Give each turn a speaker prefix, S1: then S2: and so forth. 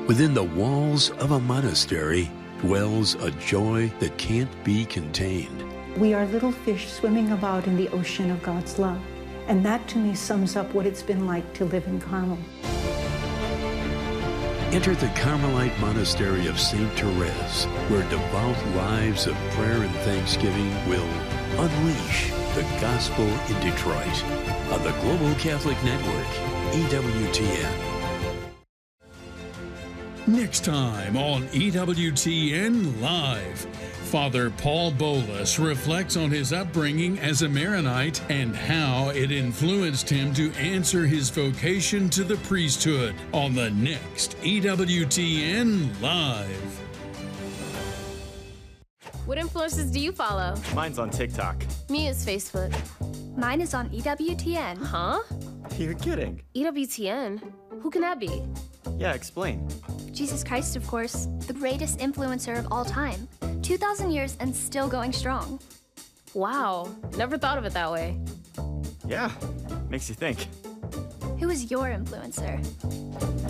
S1: Within the walls of a monastery dwells a joy that can't be contained.
S2: We are little fish swimming about in the ocean of God's love. And that to me sums up what it's been like to live in Carmel.
S1: Enter the Carmelite Monastery of St. Therese, where devout lives of prayer and thanksgiving will unleash the gospel in Detroit on the Global Catholic Network, EWTN.
S3: Next time on EWTN Live, Father Paul Bolus reflects on his upbringing as a Maronite and how it influenced him to answer his vocation to the priesthood on the next EWTN Live.
S4: What influencers do you follow?
S5: Mine's on TikTok.
S4: Me is Facebook.
S6: Mine is on EWTN.
S4: Huh?
S5: You're kidding.
S4: EWTN? Who can that be?
S5: Yeah, explain.
S6: Jesus Christ, of course, the greatest influencer of all time. 2,000 years and still going strong.
S4: Wow, never thought of it that way.
S5: Yeah, makes you think.
S6: Who is your influencer?